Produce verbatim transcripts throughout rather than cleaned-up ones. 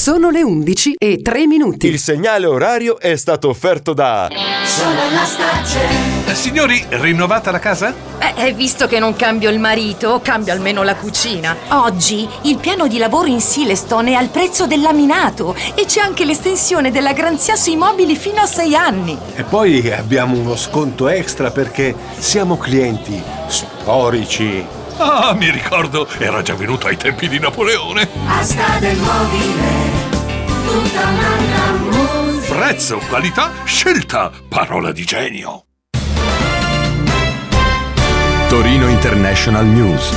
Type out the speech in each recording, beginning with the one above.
Sono le undici e tre minuti. Il segnale orario è stato offerto da Solar Starcell. Eh, signori, rinnovata la casa? Eh, visto che non cambio il marito, cambio almeno la cucina. Oggi il piano di lavoro in Silestone è al prezzo del laminato e c'è anche l'estensione della garanzia sui mobili fino a sei anni. E poi abbiamo uno sconto extra perché siamo clienti storici. Ah, mi ricordo, era già venuto ai tempi di Napoleone. Asta del mobile, tutta un'altra musica. Prezzo, qualità, scelta, parola di genio. Torino International News.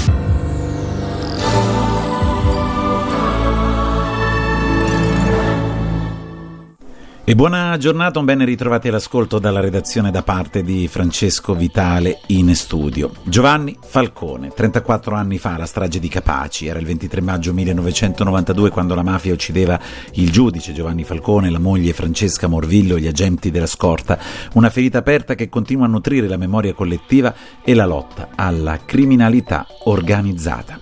E buona giornata, un ben ritrovati all'ascolto dalla redazione da parte di Francesco Vitale in studio. Giovanni Falcone, trentaquattro anni fa, la strage di Capaci, era il ventitré maggio millenovecentonovantadue quando la mafia uccideva il giudice Giovanni Falcone, la moglie Francesca Morvillo e gli agenti della scorta, una ferita aperta che continua a nutrire la memoria collettiva e la lotta alla criminalità organizzata.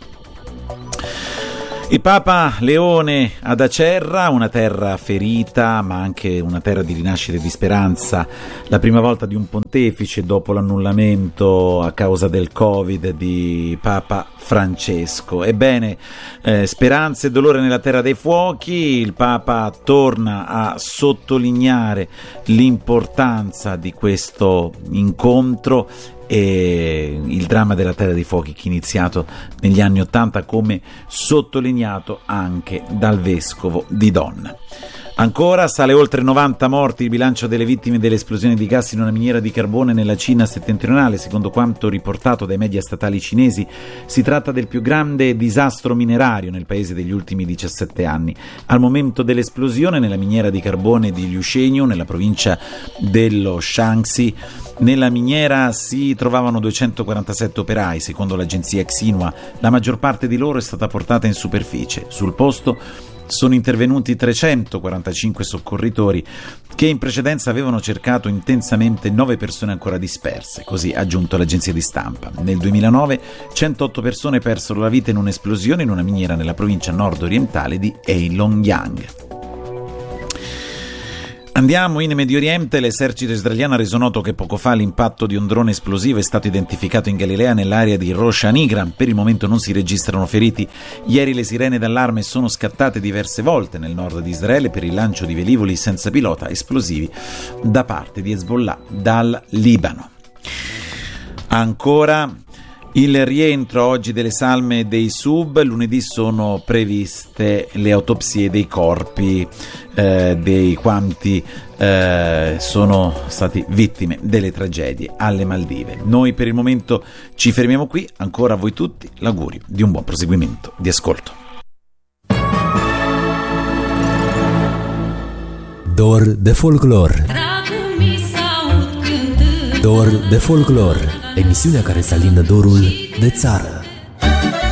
Il Papa Leone ad Acerra, una terra ferita ma anche una terra di rinascita e di speranza, la prima volta di un pontefice dopo l'annullamento a causa del Covid di Papa Francesco. Ebbene, eh, speranza e dolore nella terra dei fuochi, il Papa torna a sottolineare l'importanza di questo incontro e il dramma della terra dei fuochi che è iniziato negli anni Ottanta, come sottolineato anche dal vescovo di Donna. Ancora sale oltre novanta morti il bilancio delle vittime delle esplosioni di gas in una miniera di carbone nella Cina settentrionale. Secondo quanto riportato dai media statali cinesi, si tratta del più grande disastro minerario nel paese degli ultimi diciassette anni. Al momento dell'esplosione, nella miniera di carbone di Liushenyu, nella provincia dello Shaanxi, nella miniera si trovavano duecentoquarantasette operai. Secondo l'agenzia Xinhua, la maggior parte di loro è stata portata in superficie. Sul posto sono intervenuti trecentoquarantacinque soccorritori che in precedenza avevano cercato intensamente nove persone ancora disperse, così ha aggiunto l'agenzia di stampa. Nel duemilanove centootto persone persero la vita in un'esplosione in una miniera nella provincia nord-orientale di Heilongjiang. Andiamo in Medio Oriente. L'esercito israeliano ha reso noto che poco fa l'impatto di un drone esplosivo è stato identificato in Galilea nell'area di Rosh Hanigram. Per il momento non si registrano feriti. Ieri le sirene d'allarme sono scattate diverse volte nel nord di Israele per il lancio di velivoli senza pilota esplosivi da parte di Hezbollah dal Libano. Ancora il rientro oggi delle salme dei sub. Lunedì sono previste le autopsie dei corpi eh, dei quanti eh, sono stati vittime delle tragedie alle Maldive. Noi per il momento ci fermiamo qui. Ancora a voi tutti l'augurio di un buon proseguimento di ascolto. Dor de folclor. Dor de folclor, emisiunea care să alină dorul de țară.